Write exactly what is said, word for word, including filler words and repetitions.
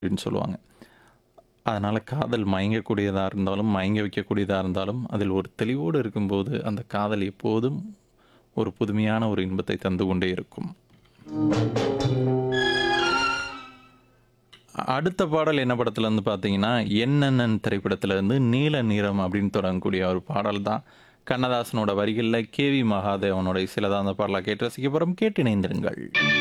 அப்படின்னு சொல்லுவாங்க. அதனால காதல் மயங்கக்கூடியதா இருந்தாலும், மயங்க வைக்கக்கூடியதா இருந்தாலும், அதில் ஒரு தெளிவோடு இருக்கும்போது, அந்த காதல் எப்போதும் ஒரு புதுமையான ஒரு இன்பத்தை தந்து கொண்டே இருக்கும். அடுத்த பாடல் என்ன படத்துலருந்து பார்த்தீங்கன்னா, "என்னென்னன்" திரைப்படத்திலிருந்து "நீல நிறம்" அப்படின்னு தொடங்கக்கூடிய ஒரு பாடல் தான். கண்ணதாசனோட வரிகள்ல கே வி மகாதேவனோட இசையில தான் அந்த பாடல கேட்டு ரசிக்க போறோம். கேட்டு இணைந்திருங்கள்.